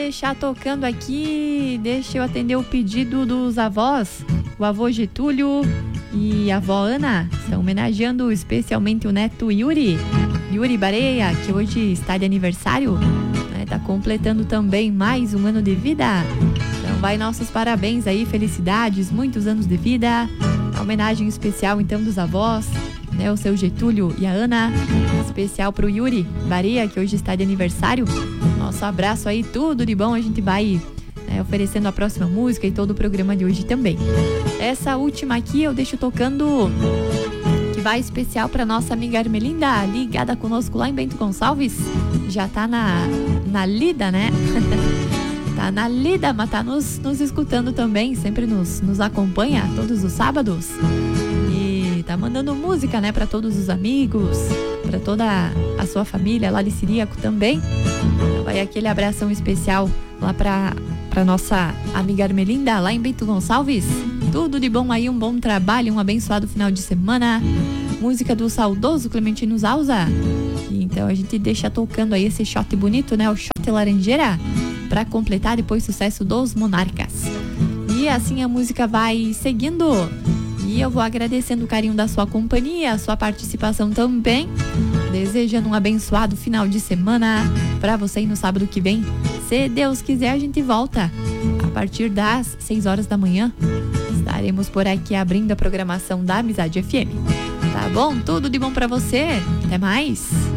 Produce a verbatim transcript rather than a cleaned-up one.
Deixar tocando aqui, deixa eu atender o pedido dos avós, o avô Getúlio e a avó Ana, estão homenageando especialmente o neto Yuri, Yuri Bareia, que hoje está de aniversário, né, tá completando também mais um ano de vida, então vai nossos parabéns aí, felicidades, muitos anos de vida, a homenagem especial então dos avós, né, o seu Getúlio e a Ana, especial pro Yuri Bareia, que hoje está de aniversário. Nosso abraço aí, tudo de bom, a gente vai né, oferecendo a próxima música e todo o programa de hoje também. Essa última aqui eu deixo tocando, que vai especial para nossa amiga Armelinda, ligada conosco lá em Bento Gonçalves, já tá na, na lida, né? Tá na lida, mas tá nos, nos escutando também, sempre nos, nos acompanha todos os sábados. E tá mandando música, né, para todos os amigos, para toda a sua família lá de Ciríaco também. Vai aquele abração especial lá pra, pra nossa amiga Armelinda, lá em Bento Gonçalves. Tudo de bom aí, um bom trabalho, um abençoado final de semana. Música do saudoso Clementino Zausa. E então a gente deixa tocando aí esse shot bonito, né? O shot laranjeira, pra completar depois o sucesso dos Monarcas. E assim a música vai seguindo. E eu vou agradecendo o carinho da sua companhia, a sua participação também. Desejando um abençoado final de semana para você aí no sábado que vem. Se Deus quiser, a gente volta a partir das seis horas da manhã. Estaremos por aqui abrindo a programação da Amizade F M. Tá bom? Tudo de bom para você. Até mais.